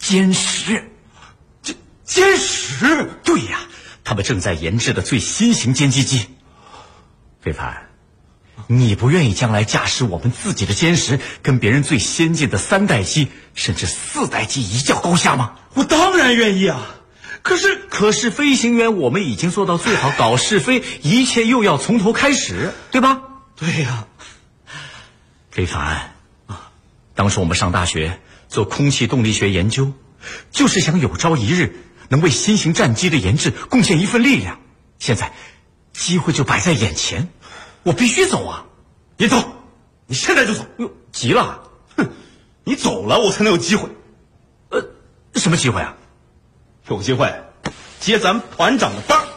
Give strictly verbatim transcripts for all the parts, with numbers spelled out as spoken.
监视。 监监视？ 对呀，他们正在研制的最新型歼击机。非凡，你不愿意将来驾驶我们自己的歼十，跟别人最先进的三代机甚至四代机一较高下吗？ 我当然愿意啊。可是， 可是飞行员我们已经做到最好，搞试飞，一切又要从头开始，对吧？ 对呀。 非凡，当时我们上大学做空气动力学研究，就是想有朝一日能为新型战机的研制贡献一份力量。现在机会就摆在眼前，我必须走啊！ 你走，你现在就走。 哟，急了？ 哼，你走了我才能有机会。 呃，什么机会啊？ 有机会接咱团长的班。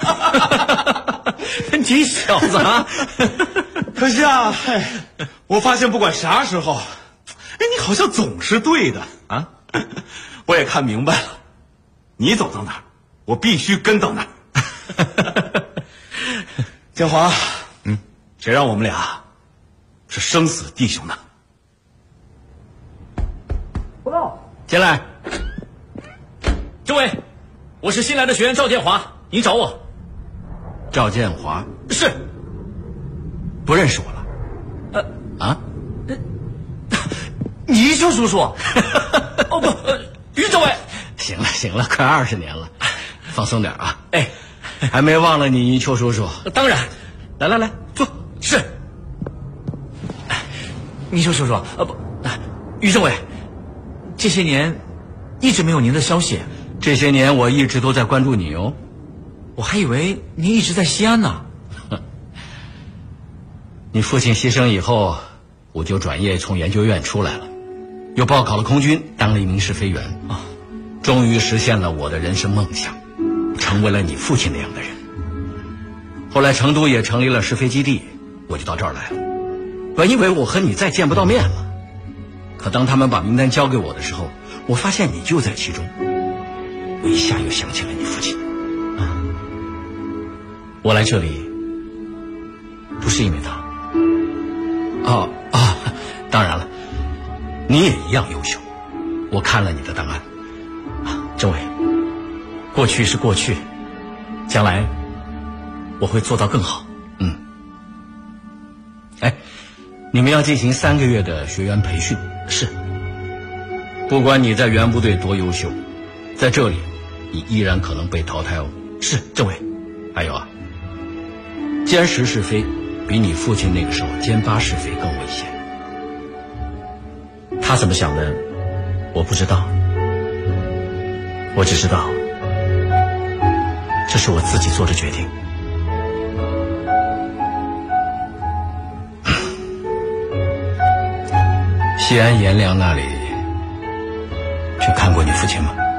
你小子啊！ 可惜啊，哎，我发现不管啥时候，哎，你好像总是对的啊！我也看明白了，你走到哪儿，我必须跟到哪儿。建华， 嗯， 谁让我们俩是生死弟兄呢？ 报告，进来。诸位，我是新来的学员赵建华，你找我。 赵建华是。 不认识我了？ 呃啊，呃，倪秋叔叔。哦不，呃，于政委。 行了行了，快二十年了，放松点啊！ 哎， 还没忘了你倪秋叔叔？ 当然。来来来，坐。是。倪秋叔叔，呃不，于政委，这些年一直没有您的消息。 这些年我一直都在关注你哦。 我还以为您一直在西安呢。 你父亲牺牲以后，我就转业从研究院出来了，又报考了空军，当了一名试飞员啊，终于实现了我的人生梦想，成为了你父亲那样的人。后来成都也成立了试飞基地，我就到这儿来了。本以为我和你再见不到面了，可当他们把名单交给我的时候，我发现你就在其中，我一下又想起了你父亲。 啊，我来这里不是因为他。 哦哦，当然了，你也一样优秀。我看了你的档案。 啊，政委，过去是过去，将来我会做到更好。 嗯。哎，你们要进行三个月的学员培训。 是。 不管你在原部队多优秀，在这里你依然可能被淘汰哦。 是，政委。 还有啊，歼十试飞比你父亲那个时候歼八试飞更危险。 他怎么想的我不知道，我只知道这是我自己做的决定。 西安阎良那里去看过你父亲吗？